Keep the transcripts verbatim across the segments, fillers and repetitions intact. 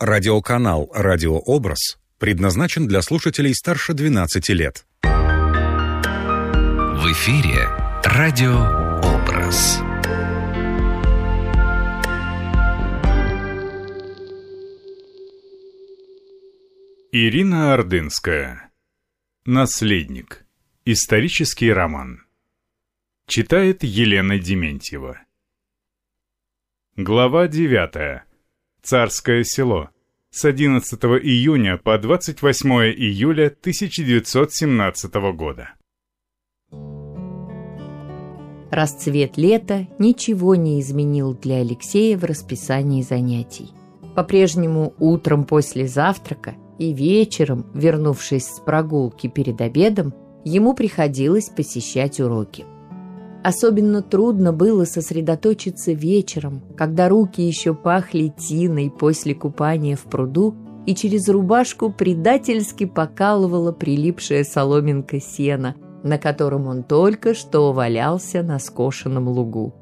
Радиоканал «Радиообраз» предназначен для слушателей старше двенадцати лет. В эфире «Радиообраз». Ирина Ордынская. Наследник. Исторический роман. Читает Елена Дементьева. Глава девятая. Царское село. С одиннадцатого июня по двадцать восьмое июля тысяча девятьсот семнадцатого года. Расцвет лета ничего не изменил для Алексея в расписании занятий. По-прежнему утром после завтрака и вечером, вернувшись с прогулки перед обедом, ему приходилось посещать уроки. Особенно трудно было сосредоточиться вечером, когда руки еще пахли тиной после купания в пруду, и через рубашку предательски покалывала прилипшая соломинка сена, на котором он только что валялся на скошенном лугу.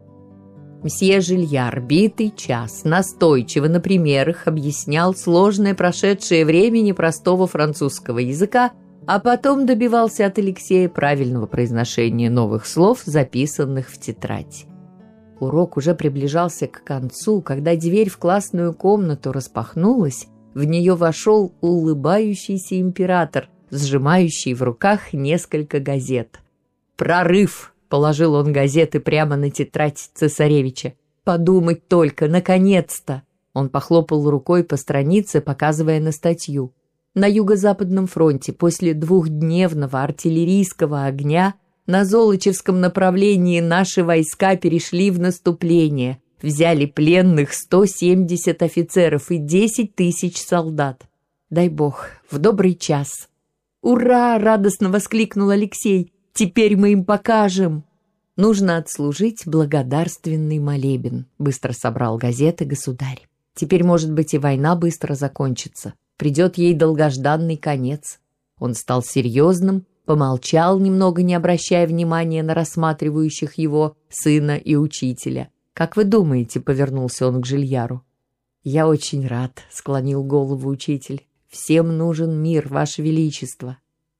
Мсье Жильяр битый час настойчиво на примерах объяснял сложное прошедшее время непростого французского языка, а потом добивался от Алексея правильного произношения новых слов, записанных в тетрадь. Урок уже приближался к концу, когда дверь в классную комнату распахнулась, в нее вошел улыбающийся император, сжимающий в руках несколько газет. «Прорыв!» — положил он газеты прямо на тетрадь цесаревича. «Подумать только, наконец-то!» Он похлопал рукой по странице, показывая на статью. На Юго-Западном фронте после двухдневного артиллерийского огня на Золочевском направлении наши войска перешли в наступление, взяли пленных сто семьдесят офицеров и десять тысяч солдат. Дай бог, в добрый час. «Ура!» — радостно воскликнул Алексей. «Теперь мы им покажем!» «Нужно отслужить благодарственный молебен», — быстро собрал газеты государь. «Теперь, может быть, и война быстро закончится. Придет ей долгожданный конец». Он стал серьезным, помолчал немного, не обращая внимания на рассматривающих его сына и учителя. «Как вы думаете?» — повернулся он к Жильяру. «Я очень рад», — склонил голову учитель. «Всем нужен мир, Ваше Величество».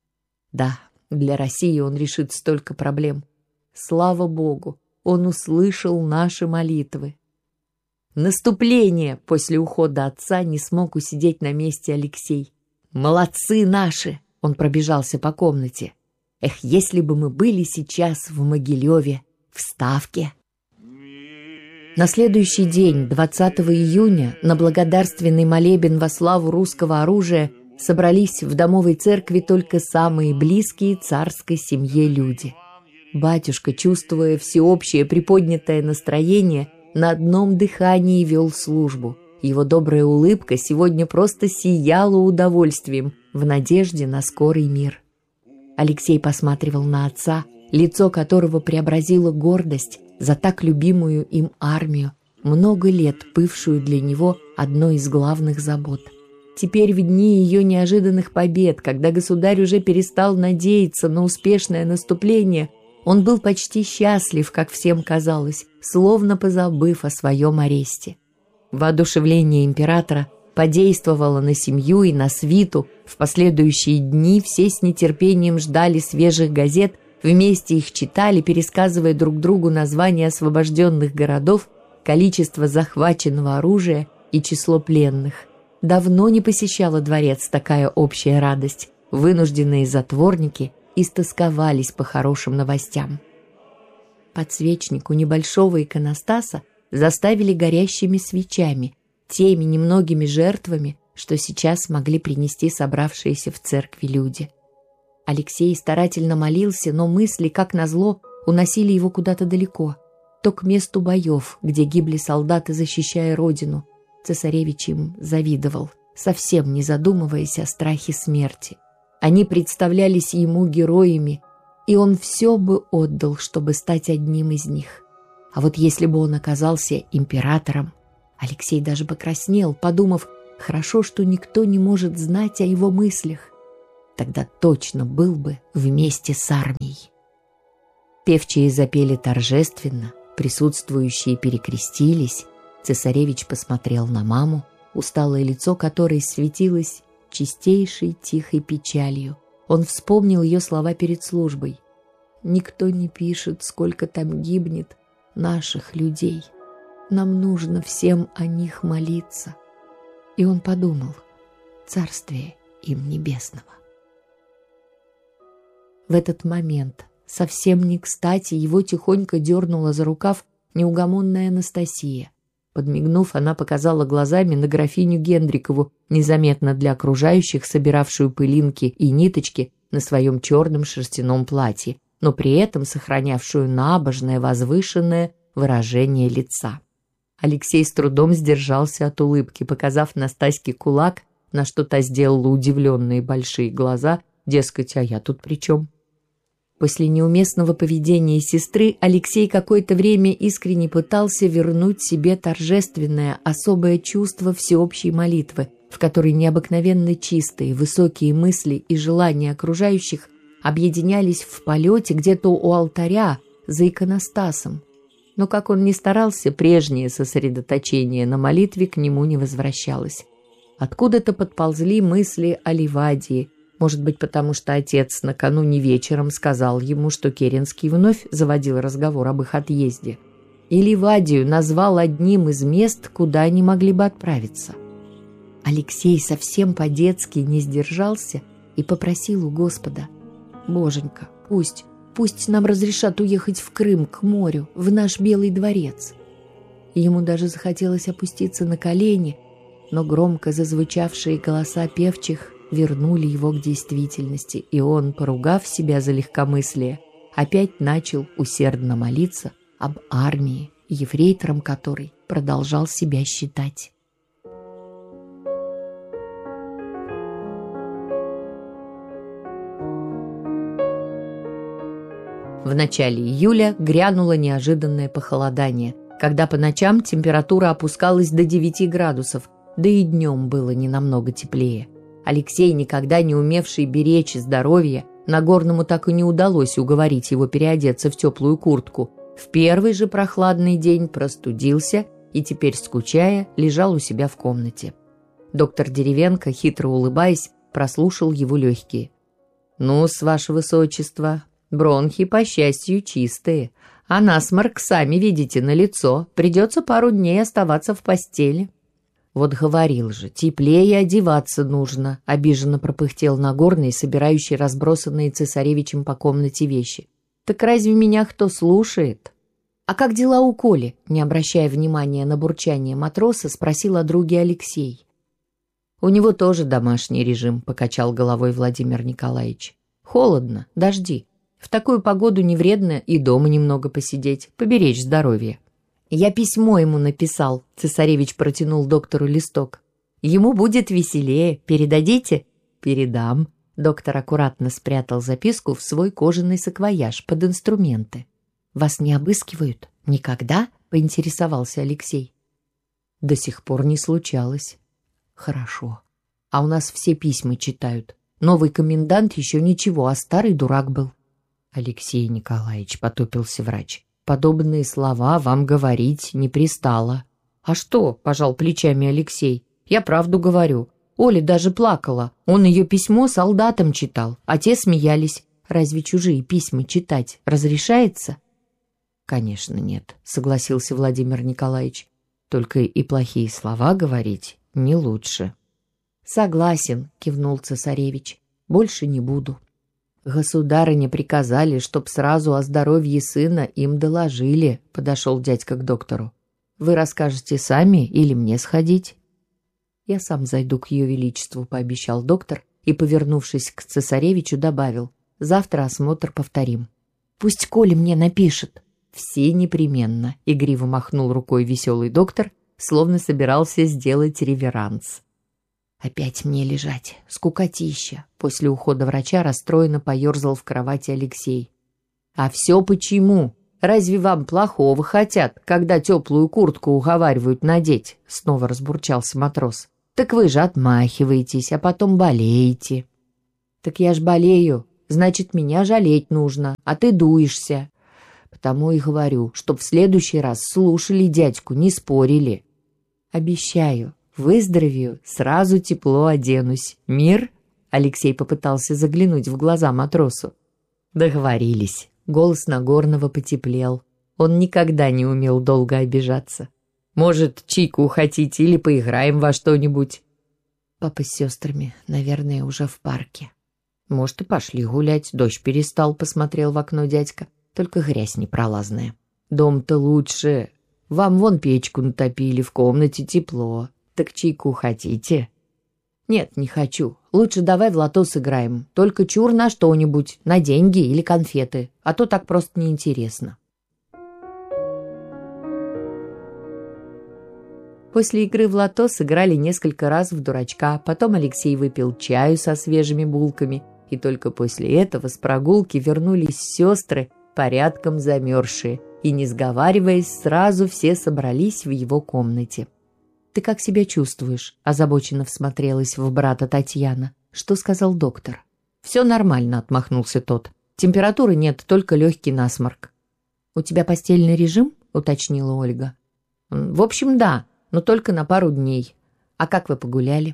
«Да, для России он решит столько проблем. Слава Богу, он услышал наши молитвы». «Наступление!» — после ухода отца не смог усидеть на месте Алексей. «Молодцы наши!» — он пробежался по комнате. «Эх, если бы мы были сейчас в Могилеве, в Ставке!» На следующий день, двадцатого июня, на благодарственный молебен во славу русского оружия собрались в домовой церкви только самые близкие царской семье люди. Батюшка, чувствуя всеобщее приподнятое настроение, на одном дыхании вел службу. Его добрая улыбка сегодня просто сияла удовольствием в надежде на скорый мир. Алексей посматривал на отца, лицо которого преобразило гордость за так любимую им армию, много лет бывшую для него одной из главных забот. Теперь в дни ее неожиданных побед, когда государь уже перестал надеяться на успешное наступление, он был почти счастлив, как всем казалось, словно позабыв о своем аресте. Воодушевление императора подействовало на семью и на свиту. В последующие дни все с нетерпением ждали свежих газет, вместе их читали, пересказывая друг другу названия освобожденных городов, количество захваченного оружия и число пленных. Давно не посещала дворец такая общая радость. Вынужденные затворники истосковались по хорошим новостям. Подсвечник у небольшого иконостаса заставили горящими свечами, теми немногими жертвами, что сейчас могли принести собравшиеся в церкви люди. Алексей старательно молился, но мысли, как назло, уносили его куда-то далеко, то к месту боев, где гибли солдаты, защищая родину. Цесаревич им завидовал, совсем не задумываясь о страхе смерти. Они представлялись ему героями, и он все бы отдал, чтобы стать одним из них. А вот если бы он оказался императором, Алексей даже покраснел, подумав, хорошо, что никто не может знать о его мыслях. Тогда точно был бы вместе с армией. Певчие запели торжественно, присутствующие перекрестились. Цесаревич посмотрел на маму, усталое лицо которой светилось чистейшей тихой печалью. Он вспомнил ее слова перед службой. «Никто не пишет, сколько там гибнет наших людей. Нам нужно всем о них молиться». И он подумал: царствие им небесного. В этот момент совсем не кстати его тихонько дернула за рукав неугомонная Анастасия. Подмигнув, она показала глазами на графиню Гендрикову, незаметно для окружающих, собиравшую пылинки и ниточки на своем черном шерстяном платье, но при этом сохранявшую набожное, возвышенное выражение лица. Алексей с трудом сдержался от улыбки, показав Настаське кулак, на что та сделала удивленные большие глаза, дескать, а я тут при чем? После неуместного поведения сестры Алексей какое-то время искренне пытался вернуть себе торжественное, особое чувство всеобщей молитвы, в которой необыкновенно чистые, высокие мысли и желания окружающих объединялись в полете где-то у алтаря за иконостасом. Но как он ни старался, прежнее сосредоточение на молитве к нему не возвращалось. Откуда-то подползли мысли о Ливадии. Может быть, потому что отец накануне вечером сказал ему, что Керенский вновь заводил разговор об их отъезде. И Ливадию назвал одним из мест, куда они могли бы отправиться. Алексей совсем по-детски не сдержался и попросил у Господа: «Боженька, пусть, пусть нам разрешат уехать в Крым, к морю, в наш Белый дворец». Ему даже захотелось опуститься на колени, но громко зазвучавшие голоса певчих вернули его к действительности, и он, поругав себя за легкомыслие, опять начал усердно молиться об армии, ефрейтором которой продолжал себя считать. В начале июля грянуло неожиданное похолодание, когда по ночам температура опускалась до девяти градусов, да и днем было не намного теплее. Алексей, никогда не умевший беречь здоровье, Нагорному так и не удалось уговорить его переодеться в теплую куртку. В первый же прохладный день простудился и теперь, скучая, лежал у себя в комнате. Доктор Деревенко, хитро улыбаясь, прослушал его легкие. «Ну-с, ваше высочество, бронхи, по счастью, чистые, а насморк, сами видите, налицо, придется пару дней оставаться в постели». «Вот говорил же, теплее одеваться нужно», — обиженно пропыхтел Нагорный, собирающий разбросанные цесаревичем по комнате вещи. «Так разве меня кто слушает?» «А как дела у Коли?» — не обращая внимания на бурчание матроса, спросил о друге Алексей. «У него тоже домашний режим», — покачал головой Владимир Николаевич. «Холодно, дожди. В такую погоду не вредно и дома немного посидеть, поберечь здоровье». «Я письмо ему написал», — цесаревич протянул доктору листок. «Ему будет веселее. Передадите?» «Передам». Доктор аккуратно спрятал записку в свой кожаный саквояж под инструменты. «Вас не обыскивают? Никогда?» — поинтересовался Алексей. «До сих пор не случалось». «Хорошо. А у нас все письма читают. Новый комендант еще ничего, а старый дурак был». «Алексей Николаевич», — потупился врач, — «подобные слова вам говорить не пристало». «А что?» — пожал плечами Алексей. «Я правду говорю. Оля даже плакала. Он ее письмо солдатам читал, а те смеялись. Разве чужие письма читать разрешается?» «Конечно нет», — согласился Владимир Николаевич. «Только и плохие слова говорить не лучше». «Согласен», — кивнул цесаревич. «Больше не буду». «Государыне приказали, чтоб сразу о здоровье сына им доложили», — подошел дядька к доктору. «Вы расскажете сами или мне сходить?» «Я сам зайду к ее величеству», — пообещал доктор и, повернувшись к цесаревичу, добавил: «Завтра осмотр повторим». «Пусть Коля мне напишет». «Все непременно», — игриво махнул рукой веселый доктор, словно собирался сделать реверанс. «Опять мне лежать, скукотища», — после ухода врача расстроенно поерзал в кровати Алексей. «А все почему? Разве вам плохого хотят, когда теплую куртку уговаривают надеть?» — снова разбурчался матрос. «Так вы же отмахиваетесь, а потом болеете». «Так я ж болею, значит, меня жалеть нужно, а ты дуешься. Потому и говорю, чтоб в следующий раз слушали дядьку, не спорили». «Обещаю». В выздоровею, сразу тепло оденусь. Мир?» Алексей попытался заглянуть в глаза матросу. Договорились. Голос Нагорного потеплел. Он никогда не умел долго обижаться. «Может, чайку хотите или поиграем во что-нибудь?» Папа с сестрами, наверное, уже в парке. «Может, и пошли гулять. Дождь перестал», — посмотрел в окно дядька. «Только грязь непролазная. Дом-то лучше. Вам вон печку натопили, в комнате тепло. Так чайку хотите?» «Нет, не хочу. Лучше давай в лото сыграем. Только чур на что-нибудь, на деньги или конфеты. А то так просто неинтересно». После игры в лото сыграли несколько раз в дурачка, потом Алексей выпил чаю со свежими булками, и только после этого с прогулки вернулись сестры, порядком замерзшие, и, не сговариваясь, сразу все собрались в его комнате. «Ты как себя чувствуешь?» – озабоченно всмотрелась в брата Татьяна. «Что сказал доктор?» «Все нормально», – отмахнулся тот. «Температуры нет, только легкий насморк». «У тебя постельный режим?» – уточнила Ольга. «В общем, да, но только на пару дней. А как вы погуляли?»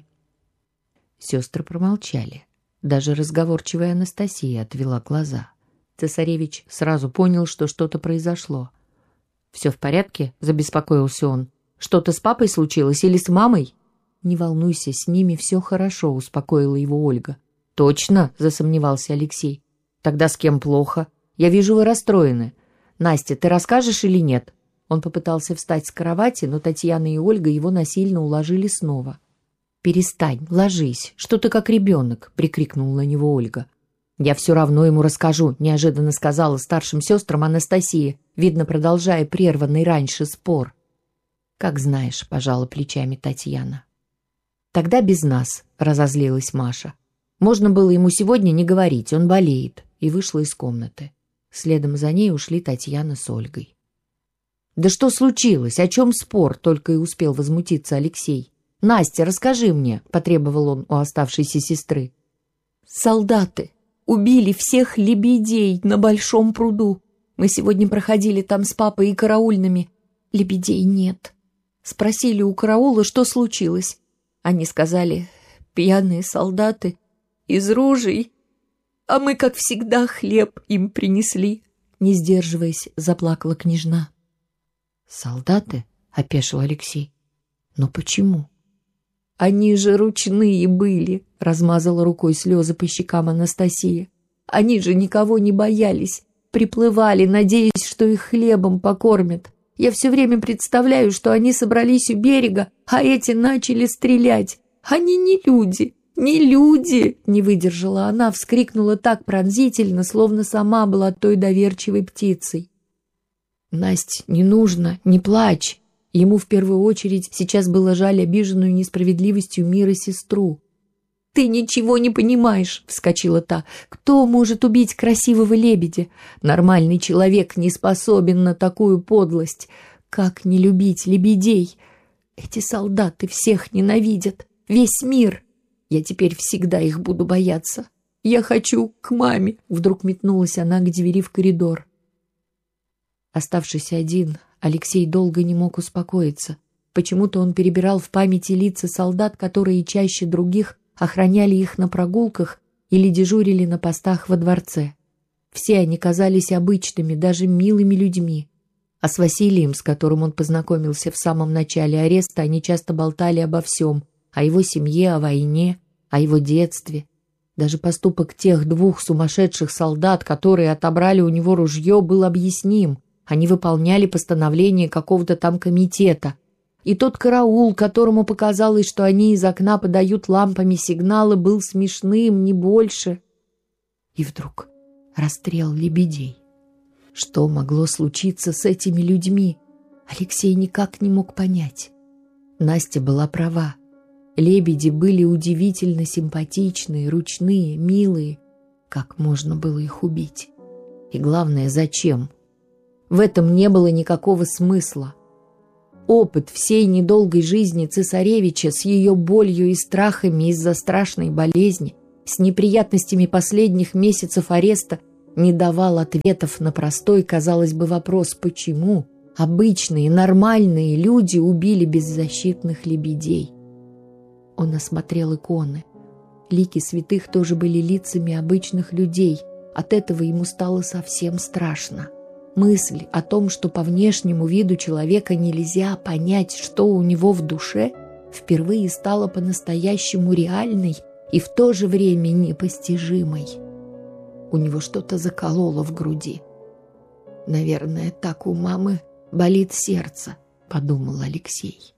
Сестры промолчали. Даже разговорчивая Анастасия отвела глаза. Цесаревич сразу понял, что что-то произошло. «Все в порядке?» – забеспокоился он. «Что-то с папой случилось или с мамой?» «Не волнуйся, с ними все хорошо», – успокоила его Ольга. «Точно?» – засомневался Алексей. «Тогда с кем плохо? Я вижу, вы расстроены. Настя, ты расскажешь или нет?» Он попытался встать с кровати, но Татьяна и Ольга его насильно уложили снова. «Перестань, ложись, что ты как ребенок», – прикрикнула на него Ольга. «Я все равно ему расскажу», – неожиданно сказала старшим сестрам Анастасия, видно, продолжая прерванный раньше спор. «Как знаешь», – пожала плечами Татьяна. «Тогда без нас», – разозлилась Маша. «Можно было ему сегодня не говорить, он болеет», и вышла из комнаты. Следом за ней ушли Татьяна с Ольгой. «Да что случилось? О чем спор?» – только и успел возмутиться Алексей. «Настя, расскажи мне», – потребовал он у оставшейся сестры. «Солдаты убили всех лебедей на Большом пруду. Мы сегодня проходили там с папой и караульными. Лебедей нет. Спросили у караула, что случилось. Они сказали, пьяные солдаты из ружей. А мы, как всегда, хлеб им принесли». Не сдерживаясь, заплакала княжна. «Солдаты?» — опешил Алексей. «Но почему?» «Они же ручные были», — размазала рукой слезы по щекам Анастасия. «Они же никого не боялись, приплывали, надеясь, что их хлебом покормят. Я все время представляю, что они собрались у берега, а эти начали стрелять. Они не люди, не люди!» Не выдержала она, вскрикнула так пронзительно, словно сама была той доверчивой птицей. «Насть, не нужно, не плачь!» Ему в первую очередь сейчас было жаль обиженную несправедливостью мира сестру. «Ты ничего не понимаешь!» — вскочила та. «Кто может убить красивого лебедя? Нормальный человек не способен на такую подлость. Как не любить лебедей? Эти солдаты всех ненавидят, весь мир. Я теперь всегда их буду бояться. Я хочу к маме!» Вдруг метнулась она к двери в коридор. Оставшись один, Алексей долго не мог успокоиться. Почему-то он перебирал в памяти лица солдат, которые чаще других охраняли их на прогулках или дежурили на постах во дворце. Все они казались обычными, даже милыми людьми. А с Василием, с которым он познакомился в самом начале ареста, они часто болтали обо всем. О его семье, о войне, о его детстве. Даже поступок тех двух сумасшедших солдат, которые отобрали у него ружье, был объясним. Они выполняли постановление какого-то там комитета. И тот караул, которому показалось, что они из окна подают лампами сигналы, был смешным, не больше. И вдруг расстрел лебедей. Что могло случиться с этими людьми? Алексей никак не мог понять. Настя была права. Лебеди были удивительно симпатичные, ручные, милые. Как можно было их убить? И главное, зачем? В этом не было никакого смысла. Опыт всей недолгой жизни цесаревича с ее болью и страхами из-за страшной болезни, с неприятностями последних месяцев ареста, не давал ответов на простой, казалось бы, вопрос, почему обычные, нормальные люди убили беззащитных лебедей. Он осмотрел иконы. Лики святых тоже были лицами обычных людей. От этого ему стало совсем страшно. Мысль о том, что по внешнему виду человека нельзя понять, что у него в душе, впервые стала по-настоящему реальной и в то же время непостижимой. У него что-то закололо в груди. «Наверное, так у мамы болит сердце», — подумал Алексей.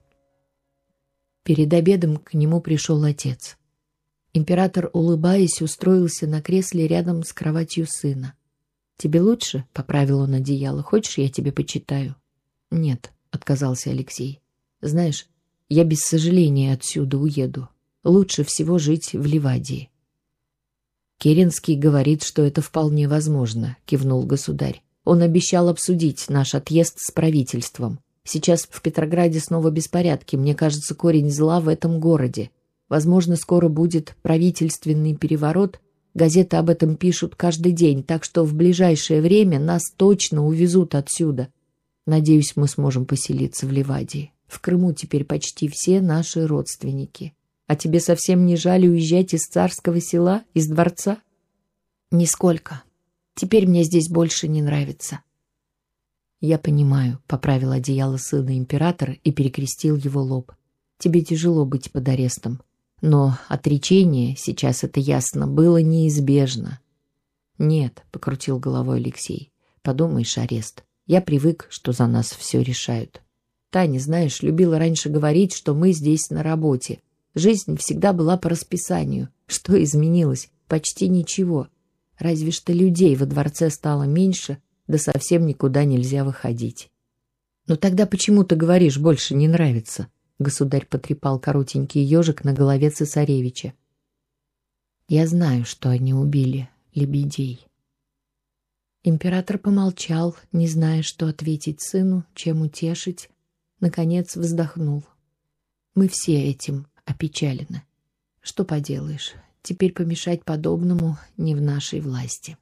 Перед обедом к нему пришел отец. Император, улыбаясь, устроился на кресле рядом с кроватью сына. «Тебе лучше?» — поправил он одеяло. «Хочешь, я тебе почитаю?» «Нет», — отказался Алексей. «Знаешь, я без сожаления отсюда уеду. Лучше всего жить в Ливадии». «Керенский говорит, что это вполне возможно», — кивнул государь. «Он обещал обсудить наш отъезд с правительством. Сейчас в Петрограде снова беспорядки. Мне кажется, корень зла в этом городе. Возможно, скоро будет правительственный переворот. Газеты об этом пишут каждый день, так что в ближайшее время нас точно увезут отсюда. Надеюсь, мы сможем поселиться в Ливадии. В Крыму теперь почти все наши родственники. А тебе совсем не жаль уезжать из царского села, из дворца?» «Нисколько. Теперь мне здесь больше не нравится». «Я понимаю», — поправил одеяло сына императора и перекрестил его лоб. «Тебе тяжело быть под арестом. Но отречение, сейчас это ясно, было неизбежно». «Нет», — покрутил головой Алексей, — «подумаешь, арест. Я привык, что за нас все решают. Таня, знаешь, любила раньше говорить, что мы здесь на работе. Жизнь всегда была по расписанию. Что изменилось? Почти ничего. Разве что людей во дворце стало меньше, да совсем никуда нельзя выходить». «Ну тогда почему ты говоришь, больше не нравится?» Государь потрепал коротенький ежик на голове цесаревича. «Я знаю, что они убили лебедей». Император помолчал, не зная, что ответить сыну, чем утешить. Наконец вздохнул. «Мы все этим опечалены. Что поделаешь, теперь помешать подобному не в нашей власти».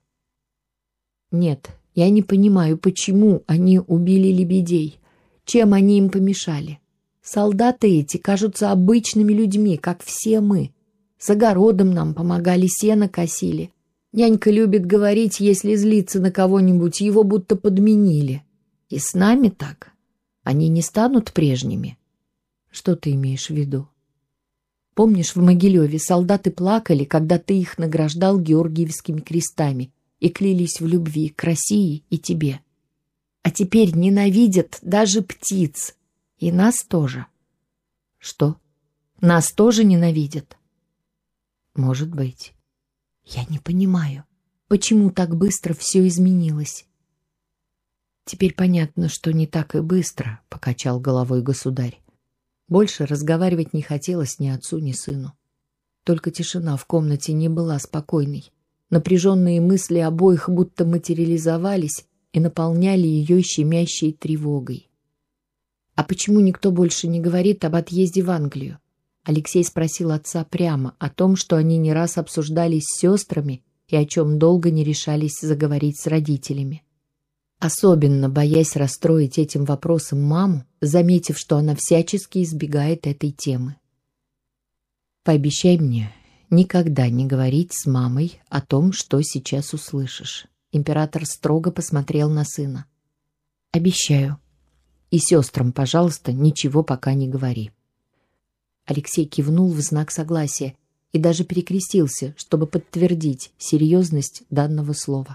«Нет, я не понимаю, почему они убили лебедей. Чем они им помешали? Солдаты эти кажутся обычными людьми, как все мы. С огородом нам помогали, сено косили. Нянька любит говорить, если злиться на кого-нибудь, его будто подменили. И с нами так. Они не станут прежними». «Что ты имеешь в виду?» «Помнишь, в Могилеве солдаты плакали, когда ты их награждал георгиевскими крестами и клялись в любви к России и тебе? А теперь ненавидят даже птиц. И нас тоже». «Что? Нас тоже ненавидят?» «Может быть». «Я не понимаю, почему так быстро все изменилось?» «Теперь понятно, что не так и быстро», — покачал головой государь. Больше разговаривать не хотелось ни отцу, ни сыну. Только тишина в комнате не была спокойной. Напряженные мысли обоих будто материализовались и наполняли ее щемящей тревогой. «А почему никто больше не говорит об отъезде в Англию?» Алексей спросил отца прямо о том, что они не раз обсуждали с сестрами и о чем долго не решались заговорить с родителями. Особенно боясь расстроить этим вопросом маму, заметив, что она всячески избегает этой темы. «Пообещай мне никогда не говорить с мамой о том, что сейчас услышишь». Император строго посмотрел на сына. «Обещаю. И сестрам, пожалуйста, ничего пока не говори». Алексей кивнул в знак согласия и даже перекрестился, чтобы подтвердить серьезность данного слова.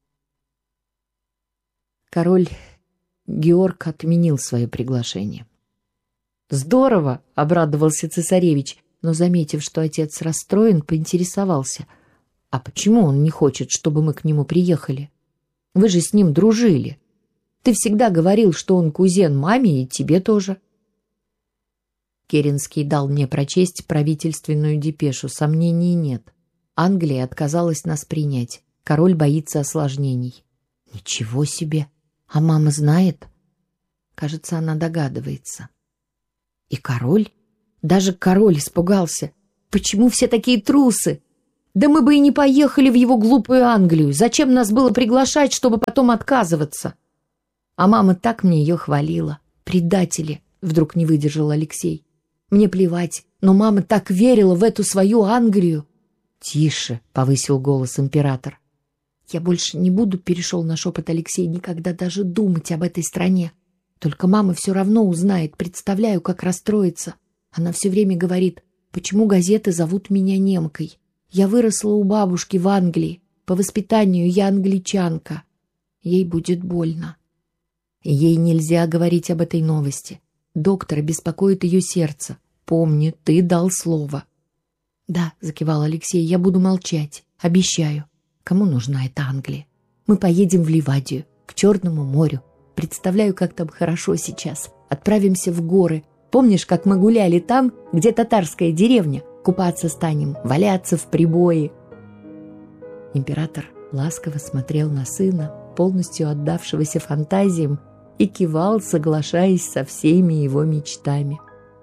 Король Георг отменил свое приглашение. «Здорово!» — обрадовался цесаревич, но, заметив, что отец расстроен, поинтересовался. «А почему он не хочет, чтобы мы к нему приехали? Вы же с ним дружили. Ты всегда говорил, что он кузен маме и тебе тоже». Керенский дал мне прочесть правительственную депешу. Сомнений нет. Англия отказалась нас принять. Король боится осложнений. «Ничего себе! А мама знает?» Кажется, она догадывается. «И король? Даже король испугался. Почему все такие трусы? Да мы бы и не поехали в его глупую Англию. Зачем нас было приглашать, чтобы потом отказываться?» А мама так мне ее хвалила. «Предатели!» — вдруг не выдержал Алексей. «Мне плевать, Но мама так верила в эту свою Англию. «Тише», — повысил голос император. «Я больше не буду», — перешел на шепот Алексей, «никогда даже думать об этой стране. Только мама все равно узнает, представляю, как расстроится. Она все время говорит, почему газеты зовут меня немкой. Я выросла у бабушки в Англии. По воспитанию я англичанка. Ей будет больно». Ей нельзя говорить об этой новости. Доктора беспокоит ее сердце. Помни, ты дал слово. «Да», — закивал Алексей, — «я буду молчать. Обещаю. Кому нужна эта Англия? Мы поедем в Ливадию, к Черному морю. Представляю, как там хорошо сейчас. Отправимся в горы. Помнишь, как мы гуляли там, где татарская деревня? Купаться станем, валяться в прибое». Император ласково смотрел на сына, полностью отдавшегося фантазиям, и кивал, соглашаясь со всеми его мечтами.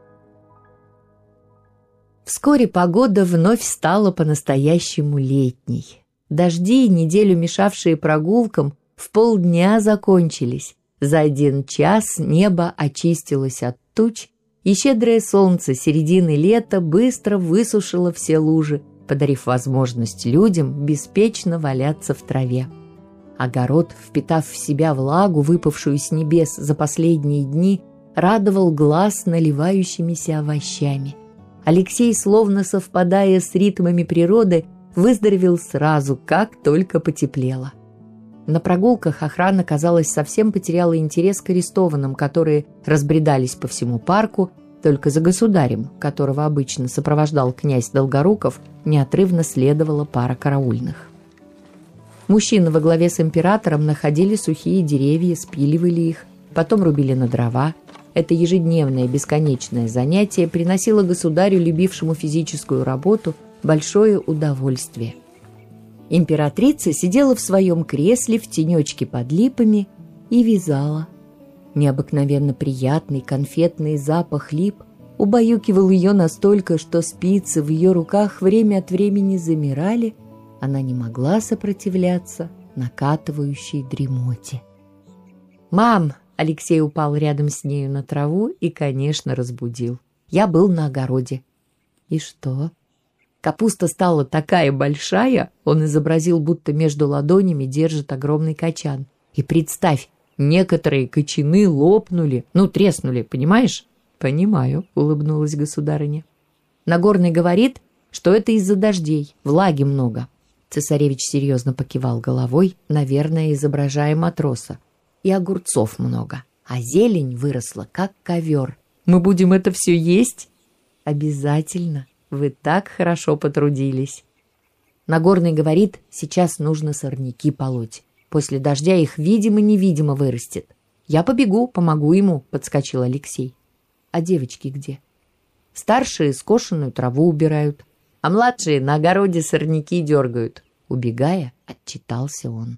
Вскоре погода вновь стала по-настоящему летней. Дожди, неделю мешавшие прогулкам, в полдня закончились. За один час небо очистилось от туч, и щедрое солнце середины лета быстро высушило все лужи, подарив возможность людям беспечно валяться в траве. Огород, впитав в себя влагу, выпавшую с небес за последние дни, радовал глаз наливающимися овощами. Алексей, словно совпадая с ритмами природы, выздоровел сразу, как только потеплело. На прогулках охрана, казалось, совсем потеряла интерес к арестованным, которые разбредались по всему парку, только за государем, которого обычно сопровождал князь Долгоруков, неотрывно следовала пара караульных. Мужчины во главе с императором находили сухие деревья, спиливали их, потом рубили на дрова. Это ежедневное бесконечное занятие приносило государю, любившему физическую работу, большое удовольствие. Императрица сидела в своем кресле в тенечке под липами и вязала. Необыкновенно приятный конфетный запах лип убаюкивал ее настолько, что спицы в ее руках время от времени замирали. Она не могла сопротивляться накатывающей дремоте. «Мам!» — Алексей упал рядом с нею на траву и, конечно, разбудил. «Я был на огороде». «И что?» Капуста стала такая большая, он изобразил, будто между ладонями держит огромный качан. И представь, некоторые кочаны лопнули, ну, треснули, понимаешь? «Понимаю», — улыбнулась государыня. Нагорный говорит, что это из-за дождей, влаги много. Цесаревич серьезно покивал головой, наверное, изображая матроса. И огурцов много, а зелень выросла, как ковер. Мы будем это все есть? Обязательно. Вы так хорошо потрудились. Нагорный говорит, сейчас нужно сорняки полоть. После дождя их видимо-невидимо вырастет. Я побегу, помогу ему, подскочил Алексей. А девочки где? Старшие скошенную траву убирают, а младшие на огороде сорняки дергают. Убегая, отчитался он.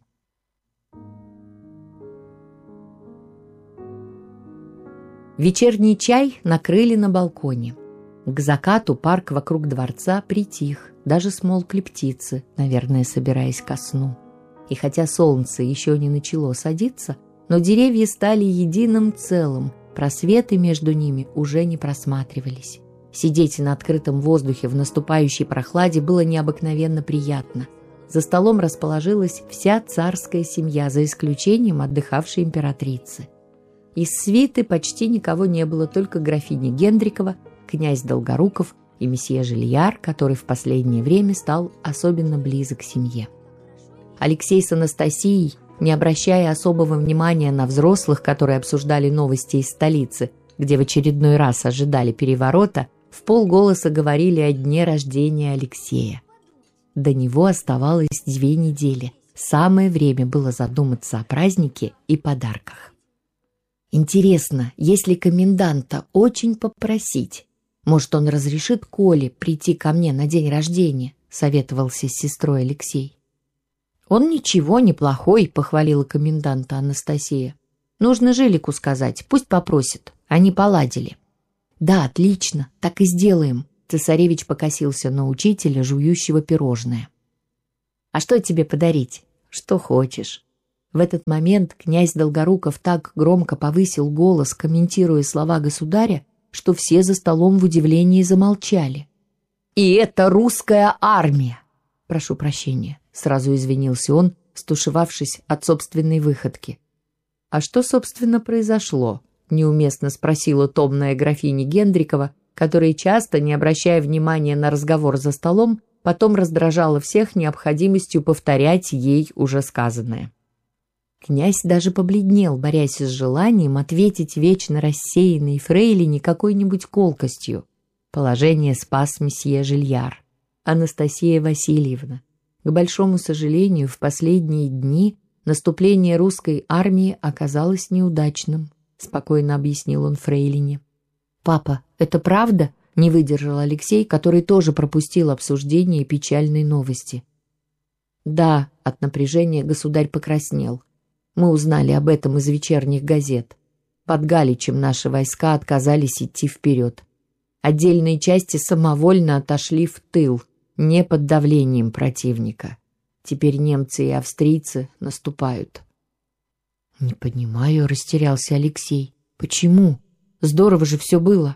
Вечерний чай накрыли на балконе. К закату парк вокруг дворца притих, даже смолкли птицы, наверное, собираясь ко сну. И хотя солнце еще не начало садиться, но деревья стали единым целым, просветы между ними уже не просматривались. Сидеть на открытом воздухе в наступающей прохладе было необыкновенно приятно. За столом расположилась вся царская семья, за исключением отдыхавшей императрицы. Из свиты почти никого не было, только графиня Гендрикова, князь Долгоруков и месье Жильяр, который в последнее время стал особенно близок к семье. Алексей с Анастасией, не обращая особого внимания на взрослых, которые обсуждали новости из столицы, где в очередной раз ожидали переворота, в полголоса говорили о дне рождения Алексея. До него оставалось две недели. Самое время было задуматься о празднике и подарках. Интересно, если коменданта очень попросить, может, он разрешит Коле прийти ко мне на день рождения, советовался с сестрой Алексей. Он ничего, неплохой, похвалила коменданта Анастасия. Нужно Жилику сказать, пусть попросит, они поладили. Да, отлично, так и сделаем. Цесаревич покосился на учителя, жующего пирожное. А что тебе подарить? Что хочешь. В этот момент князь Долгоруков так громко повысил голос, комментируя слова государя, что все за столом в удивлении замолчали. «И это русская армия!» «Прошу прощения», — сразу извинился он, стушевавшись от собственной выходки. «А что, собственно, произошло?» — неуместно спросила томная графиня Гендрикова, которая, часто, не обращая внимания на разговор за столом, потом раздражала всех необходимостью повторять ей уже сказанное. Князь даже побледнел, борясь с желанием ответить вечно рассеянной фрейлине какой-нибудь колкостью. Положение спас месье Жильяр. Анастасия Васильевна. К большому сожалению, в последние дни наступление русской армии оказалось неудачным, спокойно объяснил он фрейлине. «Папа, это правда?» — не выдержал Алексей, который тоже пропустил обсуждение печальной новости. «Да», — от напряжения государь покраснел. «Мы узнали об этом из вечерних газет. Под Галичем наши войска отказались идти вперед. Отдельные части самовольно отошли в тыл, не под давлением противника. Теперь немцы и австрийцы наступают». «Не понимаю», — растерялся Алексей. «Почему? Здорово же все было».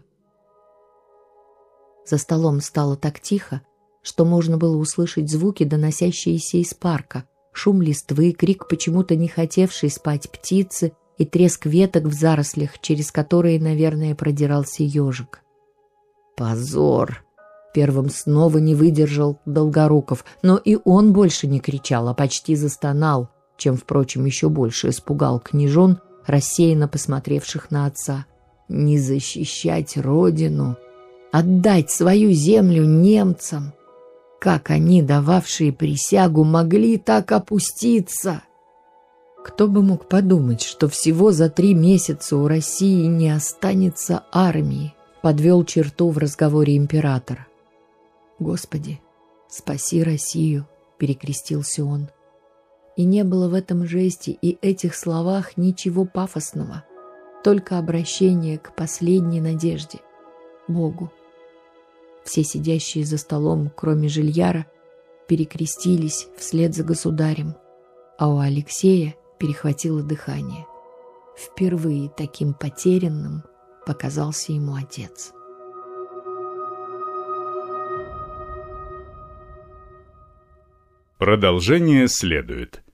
За столом стало так тихо, что можно было услышать звуки, доносящиеся из парка. Шум листвы, крик почему-то не хотевшей спать птицы и треск веток в зарослях, через которые, наверное, продирался ежик. «Позор!» Первым снова не выдержал Долгоруков, но и он больше не кричал, а почти застонал, чем, впрочем, еще больше испугал княжон, рассеянно посмотревших на отца. «Не защищать родину, отдать свою землю немцам! Как они, дававшие присягу, могли так опуститься?» Кто бы мог подумать, что всего за три месяца у России не останется армии, подвел черту в разговоре император. «Господи, спаси Россию!» — перекрестился он. И не было в этом жесте и этих словах ничего пафосного, только обращение к последней надежде — Богу. Все сидящие за столом, кроме Жильяра, перекрестились вслед за государем, а у Алексея перехватило дыхание. Впервые таким потерянным показался ему отец. Продолжение следует.